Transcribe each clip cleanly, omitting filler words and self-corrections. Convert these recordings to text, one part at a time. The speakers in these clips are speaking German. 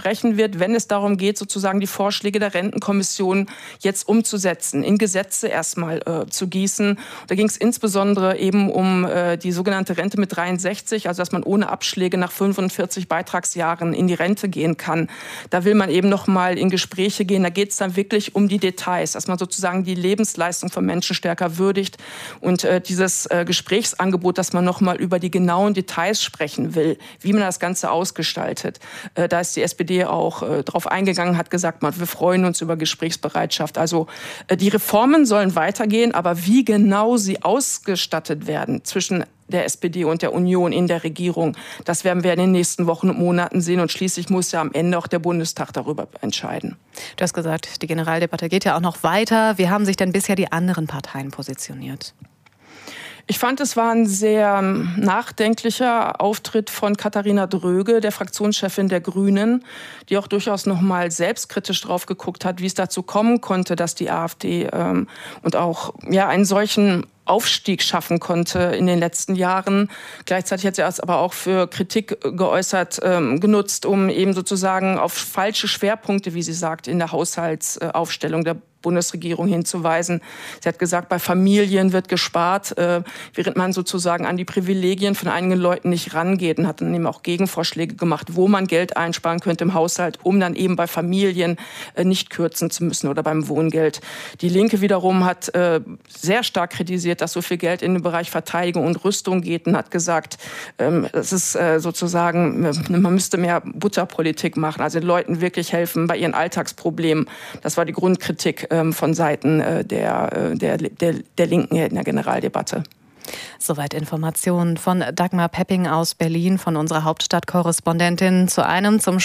sprechen wird, wenn es darum geht, sozusagen die Vorschläge der Rentenkommission jetzt umzusetzen, in Gesetze erstmal zu gießen. Da ging es insbesondere eben um die sogenannte Rente mit 63, also dass man ohne Abschläge nach 45 Beitragsjahren in die Rente gehen kann. Da will man eben noch mal in Gespräche gehen. Da geht es dann wirklich um die Details, dass man sozusagen die Lebensleistung von Menschen stärker würdigt. Und dieses Gesprächsangebot, dass man noch mal über die genauen Details sprechen will, wie man das Ganze ausgestaltet. Da ist die SPD auch drauf eingegangen, hat gesagt, wir freuen uns über Gesprächsbereitschaft. Also die Reformen sollen weitergehen, aber wie genau sie ausgestattet werden zwischen der SPD und der Union in der Regierung, das werden wir in den nächsten Wochen und Monaten sehen. Und schließlich muss ja am Ende auch der Bundestag darüber entscheiden. Du hast gesagt, die Generaldebatte geht ja auch noch weiter. Wie haben sich denn bisher die anderen Parteien positioniert? Ich fand, es war ein sehr nachdenklicher Auftritt von Katharina Dröge, der Fraktionschefin der Grünen, die auch durchaus noch mal selbstkritisch drauf geguckt hat, wie es dazu kommen konnte, dass die AfD und auch einen solchen Aufstieg schaffen konnte in den letzten Jahren. Gleichzeitig hat sie es aber auch für Kritik geäußert, genutzt, um eben sozusagen auf falsche Schwerpunkte, wie sie sagt, in der Haushaltsaufstellung der Bundesregierung hinzuweisen. Sie hat gesagt, bei Familien wird gespart, während man sozusagen an die Privilegien von einigen Leuten nicht rangeht, und hat dann eben auch Gegenvorschläge gemacht, wo man Geld einsparen könnte im Haushalt, um dann eben bei Familien nicht kürzen zu müssen oder beim Wohngeld. Die Linke wiederum hat sehr stark kritisiert, dass so viel Geld in den Bereich Verteidigung und Rüstung geht, und hat gesagt, es ist sozusagen, man müsste mehr Butterpolitik machen, also den Leuten wirklich helfen bei ihren Alltagsproblemen. Das war die Grundkritik von Seiten der Linken in der Generaldebatte. Soweit Informationen von Dagmar Pepping aus Berlin, von unserer Hauptstadtkorrespondentin. Zum einen zum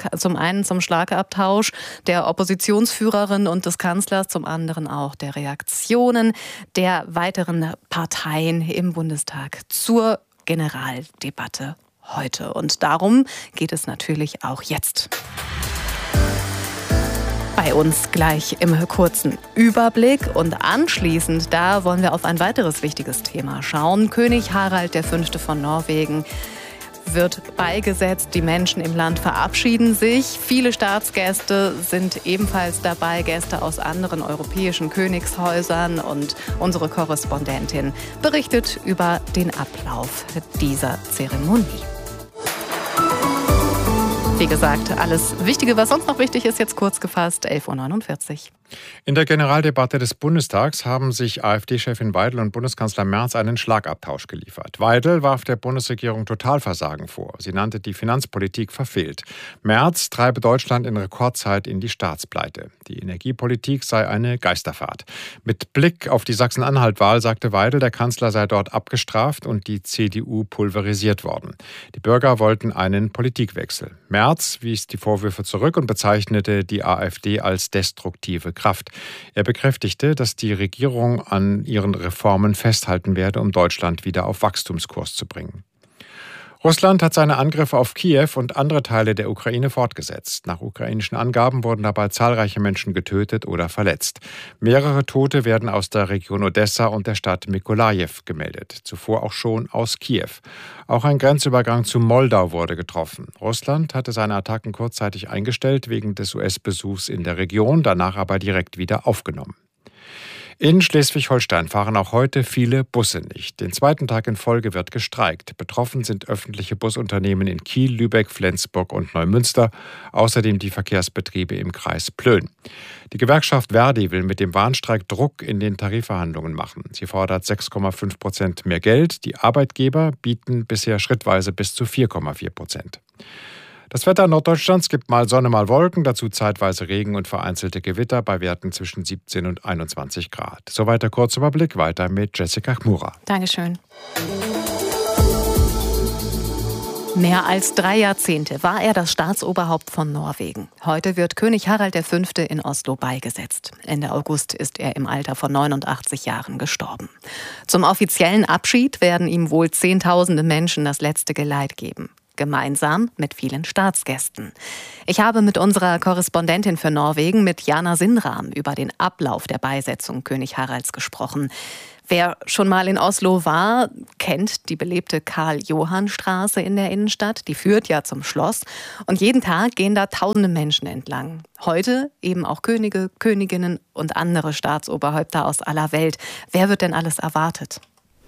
Schlagabtausch der Oppositionsführerin und des Kanzlers, zum anderen auch der Reaktionen der weiteren Parteien im Bundestag zur Generaldebatte heute. Und darum geht es natürlich auch jetzt. Bei uns gleich im kurzen Überblick, und anschließend, da wollen wir auf ein weiteres wichtiges Thema schauen. König Harald V. von Norwegen wird beigesetzt. Die Menschen im Land verabschieden sich. Viele Staatsgäste sind ebenfalls dabei, Gäste aus anderen europäischen Königshäusern, und unsere Korrespondentin berichtet über den Ablauf dieser Zeremonie. Wie gesagt, alles Wichtige, was sonst noch wichtig ist, jetzt kurz gefasst, 11.49 Uhr. In der Generaldebatte des Bundestags haben sich AfD-Chefin Weidel und Bundeskanzler Merz einen Schlagabtausch geliefert. Weidel warf der Bundesregierung Totalversagen vor. Sie nannte die Finanzpolitik verfehlt. Merz treibe Deutschland in Rekordzeit in die Staatspleite. Die Energiepolitik sei eine Geisterfahrt. Mit Blick auf die Sachsen-Anhalt-Wahl sagte Weidel, der Kanzler sei dort abgestraft und die CDU pulverisiert worden. Die Bürger wollten einen Politikwechsel. Merz wies die Vorwürfe zurück und bezeichnete die AfD als destruktive Kraft. Er bekräftigte, dass die Regierung an ihren Reformen festhalten werde, um Deutschland wieder auf Wachstumskurs zu bringen. Russland hat seine Angriffe auf Kiew und andere Teile der Ukraine fortgesetzt. Nach ukrainischen Angaben wurden dabei zahlreiche Menschen getötet oder verletzt. Mehrere Tote werden aus der Region Odessa und der Stadt Mykolajiw gemeldet. Zuvor auch schon aus Kiew. Auch ein Grenzübergang zu Moldau wurde getroffen. Russland hatte seine Attacken kurzzeitig eingestellt wegen des US-Besuchs in der Region, danach aber direkt wieder aufgenommen. In Schleswig-Holstein fahren auch heute viele Busse nicht. Den zweiten Tag in Folge wird gestreikt. Betroffen sind öffentliche Busunternehmen in Kiel, Lübeck, Flensburg und Neumünster, außerdem die Verkehrsbetriebe im Kreis Plön. Die Gewerkschaft Verdi will mit dem Warnstreik Druck in den Tarifverhandlungen machen. Sie fordert 6,5% mehr Geld. Die Arbeitgeber bieten bisher schrittweise bis zu 4,4%. Das Wetter Norddeutschlands gibt mal Sonne, mal Wolken, dazu zeitweise Regen und vereinzelte Gewitter bei Werten zwischen 17 und 21 Grad. Soweit der Kurzüberblick, weiter mit Jessica Chmura. Dankeschön. Mehr als 3 Jahrzehnte war er das Staatsoberhaupt von Norwegen. Heute wird König Harald V. in Oslo beigesetzt. Ende August ist er im Alter von 89 Jahren gestorben. Zum offiziellen Abschied werden ihm wohl Zehntausende Menschen das letzte Geleit geben. Gemeinsam mit vielen Staatsgästen. Ich habe mit unserer Korrespondentin für Norwegen, mit Jana Sindram, über den Ablauf der Beisetzung König Haralds gesprochen. Wer schon mal in Oslo war, kennt die belebte Karl-Johann-Straße in der Innenstadt. Die führt ja zum Schloss. Und jeden Tag gehen da tausende Menschen entlang. Heute eben auch Könige, Königinnen und andere Staatsoberhäupter aus aller Welt. Wer wird denn alles erwartet?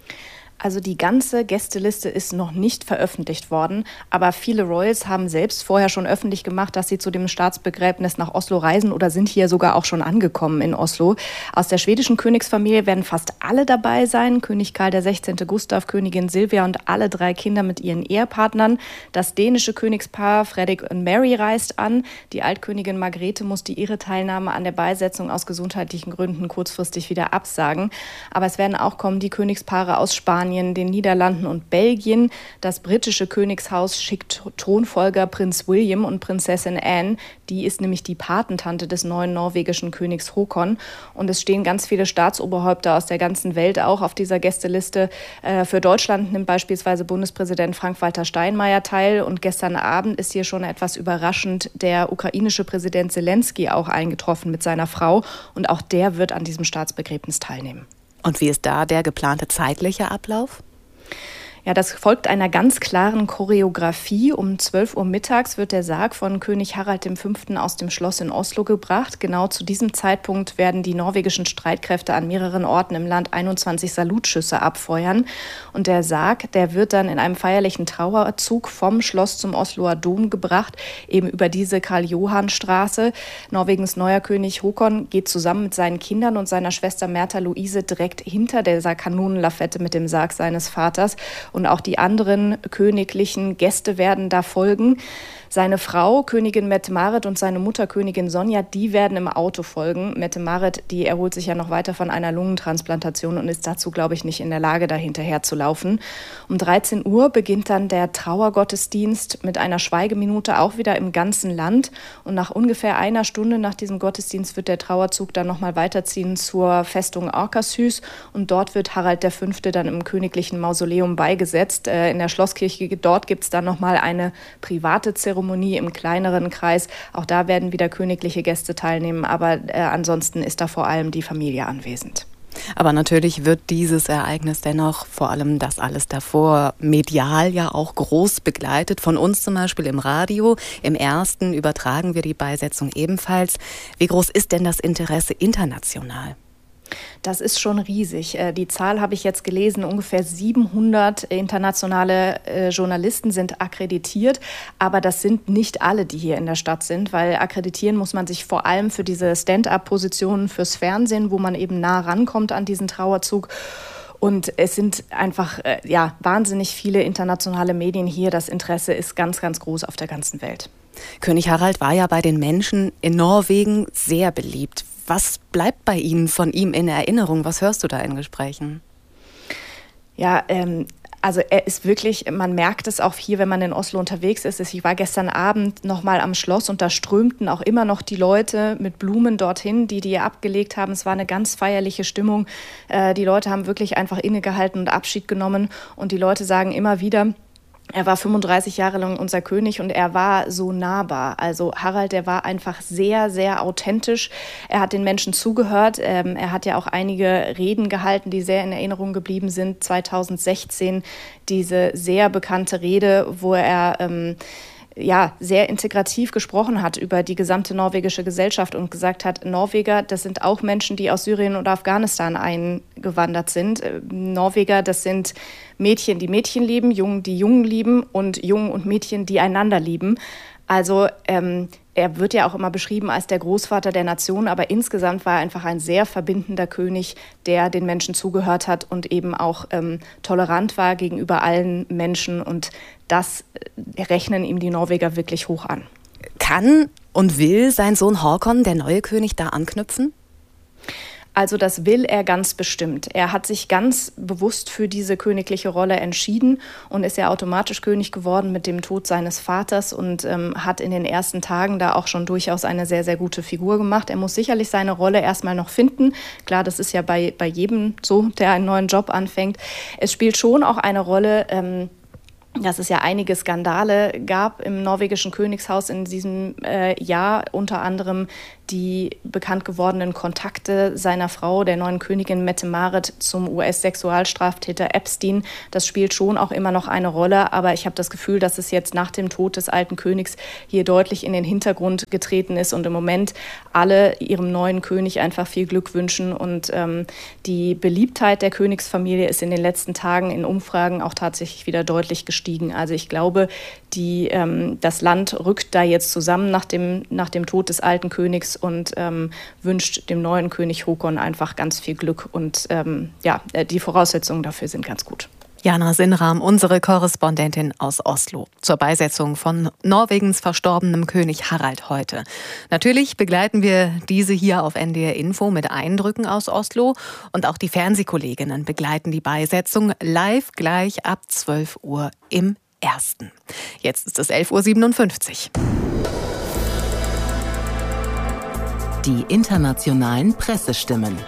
Also die ganze Gästeliste ist noch nicht veröffentlicht worden, aber viele Royals haben selbst vorher schon öffentlich gemacht, dass sie zu dem Staatsbegräbnis nach Oslo reisen oder sind hier sogar auch schon angekommen in Oslo. Aus der schwedischen Königsfamilie werden fast alle dabei sein. König Karl XVI. Gustav, Königin Silvia und alle 3 Kinder mit ihren Ehepartnern. Das dänische Königspaar Frederik und Mary reist an. Die Altkönigin Margrethe musste ihre Teilnahme an der Beisetzung aus gesundheitlichen Gründen kurzfristig wieder absagen. Aber es werden auch kommen die Königspaare aus Spanien, den Niederlanden und Belgien. Das britische Königshaus schickt Thronfolger Prinz William und Prinzessin Anne. Die ist nämlich die Patentante des neuen norwegischen Königs Håkon. Und es stehen ganz viele Staatsoberhäupter aus der ganzen Welt auch auf dieser Gästeliste. Für Deutschland nimmt beispielsweise Bundespräsident Frank-Walter Steinmeier teil. Und gestern Abend ist hier schon etwas überraschend der ukrainische Präsident Zelensky auch eingetroffen mit seiner Frau. Und auch der wird an diesem Staatsbegräbnis teilnehmen. Und wie ist da der geplante zeitliche Ablauf? Ja, das folgt einer ganz klaren Choreografie. Um 12 Uhr mittags wird der Sarg von König Harald V. aus dem Schloss in Oslo gebracht. Genau zu diesem Zeitpunkt werden die norwegischen Streitkräfte an mehreren Orten im Land 21 Salutschüsse abfeuern. Und der Sarg, der wird dann in einem feierlichen Trauerzug vom Schloss zum Osloer Dom gebracht, eben über diese Karl-Johann-Straße. Norwegens neuer König Håkon geht zusammen mit seinen Kindern und seiner Schwester Märtha Louise direkt hinter dieser Kanonenlafette mit dem Sarg seines Vaters. Und auch die anderen königlichen Gäste werden da folgen. Seine Frau, Königin Mette-Marit, und seine Mutter, Königin Sonja, die werden im Auto folgen. Mette-Marit, die erholt sich ja noch weiter von einer Lungentransplantation und ist dazu, glaube ich, nicht in der Lage, da hinterher zu laufen. Um 13 Uhr beginnt dann der Trauergottesdienst mit einer Schweigeminute auch wieder im ganzen Land. Und nach ungefähr einer Stunde nach diesem Gottesdienst wird der Trauerzug dann nochmal weiterziehen zur Festung Akershus. Und dort wird Harald V. dann im königlichen Mausoleum beigesetzt. In der Schlosskirche dort gibt es dann nochmal eine private Zeremonie im kleineren Kreis. Auch da werden wieder königliche Gäste teilnehmen, aber ansonsten ist da vor allem die Familie anwesend. Aber natürlich wird dieses Ereignis dennoch, vor allem das alles davor, medial ja auch groß begleitet. Von uns zum Beispiel im Radio. Im Ersten übertragen wir die Beisetzung ebenfalls. Wie groß ist denn das Interesse international? Das ist schon riesig. Die Zahl habe ich jetzt gelesen, ungefähr 700 internationale Journalisten sind akkreditiert. Aber das sind nicht alle, die hier in der Stadt sind, weil akkreditieren muss man sich vor allem für diese Stand-up-Positionen fürs Fernsehen, wo man eben nah rankommt an diesen Trauerzug. Und es sind einfach wahnsinnig viele internationale Medien hier. Das Interesse ist ganz, ganz groß auf der ganzen Welt. König Harald war ja bei den Menschen in Norwegen sehr beliebt. Was bleibt bei Ihnen von ihm in Erinnerung? Was hörst du da in Gesprächen? Ja, also er ist wirklich, man merkt es auch hier, wenn man in Oslo unterwegs ist. Ich war gestern Abend noch mal am Schloss und da strömten auch immer noch die Leute mit Blumen dorthin, die abgelegt haben. Es war eine ganz feierliche Stimmung. Die Leute haben wirklich einfach innegehalten und Abschied genommen. Und die Leute sagen immer wieder, er war 35 Jahre lang unser König und er war so nahbar. Also Harald, der war einfach sehr, sehr authentisch. Er hat den Menschen zugehört. Er hat ja auch einige Reden gehalten, die sehr in Erinnerung geblieben sind. 2016 diese sehr bekannte Rede, wo er sehr integrativ gesprochen hat über die gesamte norwegische Gesellschaft und gesagt hat, Norweger, das sind auch Menschen, die aus Syrien oder Afghanistan eingewandert sind. Norweger, das sind Mädchen, die Mädchen lieben, Jungen, die Jungen lieben und Jungen und Mädchen, die einander lieben. Also er wird ja auch immer beschrieben als der Großvater der Nation, aber insgesamt war er einfach ein sehr verbindender König, der den Menschen zugehört hat und eben auch tolerant war gegenüber allen Menschen. Und das rechnen ihm die Norweger wirklich hoch an. Kann und will sein Sohn Håkon, der neue König, da anknüpfen? Also das will er ganz bestimmt. Er hat sich ganz bewusst für diese königliche Rolle entschieden und ist ja automatisch König geworden mit dem Tod seines Vaters und hat in den ersten Tagen da auch schon durchaus eine sehr, sehr gute Figur gemacht. Er muss sicherlich seine Rolle erstmal noch finden. Klar, das ist ja bei jedem so, der einen neuen Job anfängt. Es spielt schon auch eine Rolle, dass es ja einige Skandale gab im norwegischen Königshaus in diesem Jahr, unter anderem die bekannt gewordenen Kontakte seiner Frau, der neuen Königin Mette-Marit, zum US-Sexualstraftäter Epstein. Das spielt schon auch immer noch eine Rolle, aber ich habe das Gefühl, dass es jetzt nach dem Tod des alten Königs hier deutlich in den Hintergrund getreten ist und im Moment alle ihrem neuen König einfach viel Glück wünschen. Und die Beliebtheit der Königsfamilie ist in den letzten Tagen in Umfragen auch tatsächlich wieder deutlich gestiegen. Also ich glaube, das Land rückt da jetzt zusammen nach dem Tod des alten Königs und wünscht dem neuen König Håkon einfach ganz viel Glück. Und die Voraussetzungen dafür sind ganz gut. Jana Sinnram, unsere Korrespondentin aus Oslo, zur Beisetzung von Norwegens verstorbenem König Harald heute. Natürlich begleiten wir diese hier auf NDR Info mit Eindrücken aus Oslo und auch die Fernsehkolleginnen begleiten die Beisetzung live gleich ab 12 Uhr im Ersten. Jetzt ist es 11.57 Uhr. Die internationalen Pressestimmen.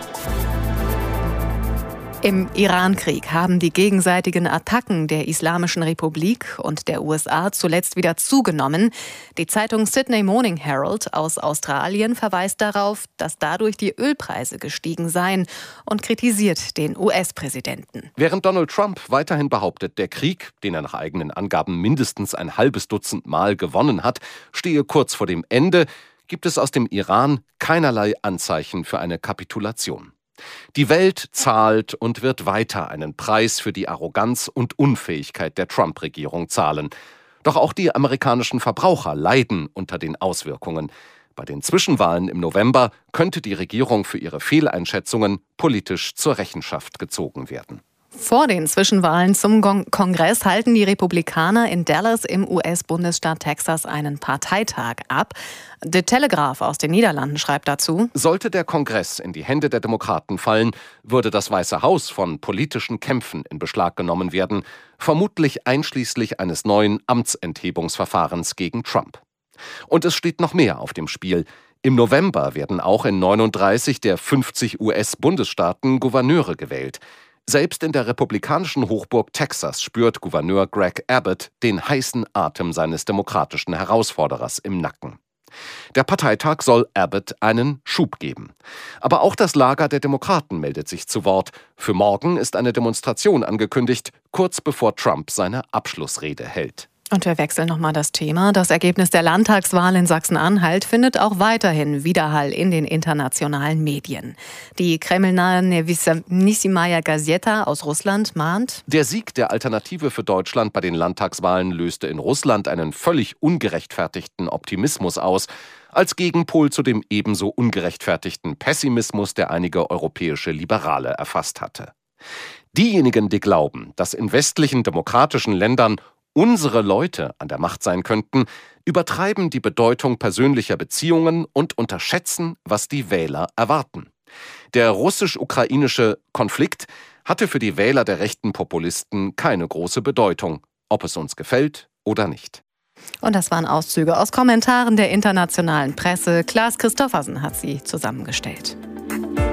Im Iran-Krieg haben die gegenseitigen Attacken der Islamischen Republik und der USA zuletzt wieder zugenommen. Die Zeitung Sydney Morning Herald aus Australien verweist darauf, dass dadurch die Ölpreise gestiegen seien und kritisiert den US-Präsidenten. Während Donald Trump weiterhin behauptet, der Krieg, den er nach eigenen Angaben mindestens ein halbes Dutzend Mal gewonnen hat, stehe kurz vor dem Ende, gibt es aus dem Iran keinerlei Anzeichen für eine Kapitulation. Die Welt zahlt und wird weiter einen Preis für die Arroganz und Unfähigkeit der Trump-Regierung zahlen. Doch auch die amerikanischen Verbraucher leiden unter den Auswirkungen. Bei den Zwischenwahlen im November könnte die Regierung für ihre Fehleinschätzungen politisch zur Rechenschaft gezogen werden. Vor den Zwischenwahlen zum Kongress halten die Republikaner in Dallas im US-Bundesstaat Texas einen Parteitag ab. The Telegraph aus den Niederlanden schreibt dazu: Sollte der Kongress in die Hände der Demokraten fallen, würde das Weiße Haus von politischen Kämpfen in Beschlag genommen werden, vermutlich einschließlich eines neuen Amtsenthebungsverfahrens gegen Trump. Und es steht noch mehr auf dem Spiel. Im November werden auch in 39 der 50 US-Bundesstaaten Gouverneure gewählt. Selbst in der republikanischen Hochburg Texas spürt Gouverneur Greg Abbott den heißen Atem seines demokratischen Herausforderers im Nacken. Der Parteitag soll Abbott einen Schub geben. Aber auch das Lager der Demokraten meldet sich zu Wort. Für morgen ist eine Demonstration angekündigt, kurz bevor Trump seine Abschlussrede hält. Und wir wechseln nochmal das Thema. Das Ergebnis der Landtagswahl in Sachsen-Anhalt findet auch weiterhin Widerhall in den internationalen Medien. Die kremlnahe Nevissimaya Gazeta aus Russland mahnt: Der Sieg der Alternative für Deutschland bei den Landtagswahlen löste in Russland einen völlig ungerechtfertigten Optimismus aus, als Gegenpol zu dem ebenso ungerechtfertigten Pessimismus, der einige europäische Liberale erfasst hatte. Diejenigen, die glauben, dass in westlichen demokratischen Ländern unsere Leute an der Macht sein könnten, übertreiben die Bedeutung persönlicher Beziehungen und unterschätzen, was die Wähler erwarten. Der russisch-ukrainische Konflikt hatte für die Wähler der rechten Populisten keine große Bedeutung, ob es uns gefällt oder nicht. Und das waren Auszüge aus Kommentaren der internationalen Presse. Klaas Christoffersen hat sie zusammengestellt.